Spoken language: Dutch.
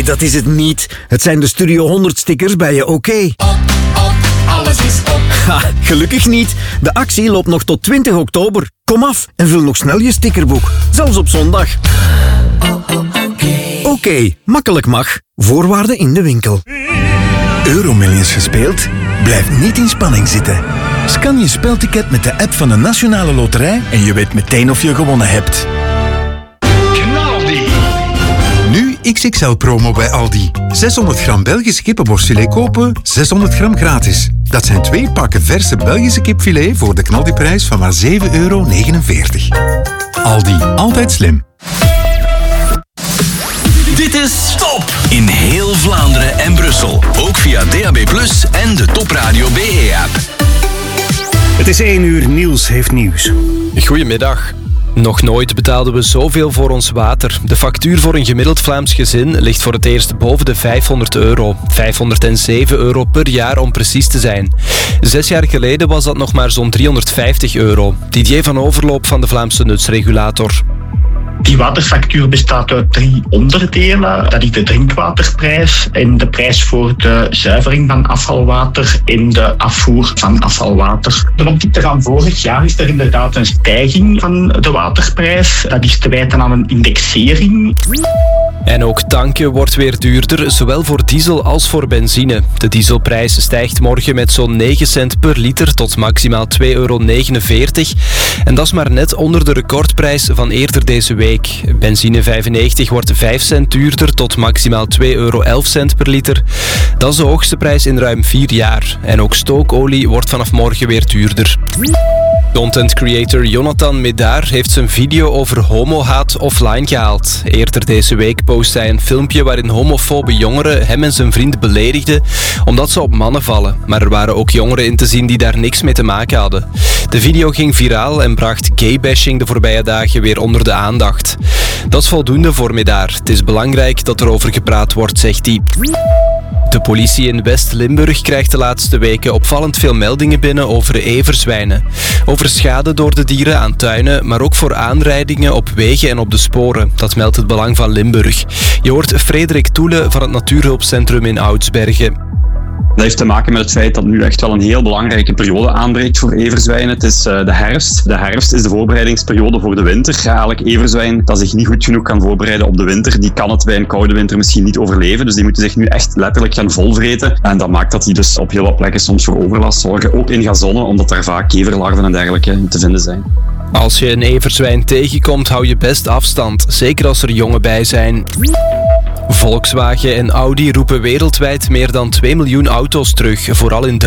Nee, dat is het niet. Het zijn de Studio 100 stickers bij je OK. Alles is op. Ha, gelukkig niet. De actie loopt nog tot 20 oktober. Kom af en vul nog snel je stickerboek. Zelfs op zondag. OK, makkelijk mag. Voorwaarden in de winkel. Euromillions gespeeld? Blijf niet in spanning zitten. Scan je spelticket met de app van de Nationale Loterij en je weet meteen of je gewonnen hebt. Knaldi! Nu XXL-promo bij Aldi. 600 gram Belgische kippenborstfilet kopen, 600 gram gratis. Dat zijn 2 pakken verse Belgische kipfilet voor de knaldiprijs van maar €7,49. Aldi, altijd slim. Dit is Top in heel Vlaanderen en Brussel. Ook via DAB+ en de Top Radio BE-app. Het is 1 uur, Niels heeft nieuws. Goedemiddag. Nog nooit betaalden we zoveel voor ons water. De factuur voor een gemiddeld Vlaams gezin ligt voor het eerst boven de €500. €507 per jaar om precies te zijn. 6 jaar geleden was dat nog maar zo'n €350. Didier van Overloop van de Vlaamse Nutsregulator. Die waterfactuur bestaat uit 3 onderdelen. Dat is de drinkwaterprijs en de prijs voor de zuivering van afvalwater en de afvoer van afvalwater. Ten opzichte van vorig jaar is er inderdaad een stijging van de waterprijs. Dat is te wijten aan een indexering. En ook tanken wordt weer duurder, zowel voor diesel als voor benzine. De dieselprijs stijgt morgen met zo'n 9 cent per liter tot maximaal €2,49. En dat is maar net onder de recordprijs van eerder deze week. Benzine 95 wordt 5 cent duurder tot maximaal €2,11 per liter. Dat is de hoogste prijs in ruim 4 jaar. En ook stookolie wordt vanaf morgen weer duurder. Content creator Jonathan Medaar heeft zijn video over homohaat offline gehaald. Eerder deze week postte hij een filmpje waarin homofobe jongeren hem en zijn vriend beledigden omdat ze op mannen vallen. Maar er waren ook jongeren in te zien die daar niks mee te maken hadden. De video ging viraal en bracht gaybashing de voorbije dagen weer onder de aandacht. Dat is voldoende voor Medaar. Het is belangrijk dat er over gepraat wordt, zegt hij. De politie in West-Limburg krijgt de laatste weken opvallend veel meldingen binnen over everzwijnen. Over schade door de dieren aan tuinen, maar ook voor aanrijdingen op wegen en op de sporen. Dat meldt het Belang van Limburg. Je hoort Frederik Toele van het Natuurhulpcentrum in Oudsbergen. Dat heeft te maken met het feit dat nu echt wel een heel belangrijke periode aanbreekt voor everzwijnen. Het is de herfst. De herfst is de voorbereidingsperiode voor de winter. Eigenlijk everzwijn dat zich niet goed genoeg kan voorbereiden op de winter, die kan het bij een koude winter misschien niet overleven. Dus die moeten zich nu echt letterlijk gaan volvreten. En dat maakt dat die dus op heel wat plekken soms voor overlast zorgen. Ook in gazonnen, omdat daar vaak keverlarven en dergelijke te vinden zijn. Als je een everzwijn tegenkomt, hou je best afstand. Zeker als er jongen bij zijn. Volkswagen en Audi roepen wereldwijd meer dan 2 miljoen auto's terug, vooral in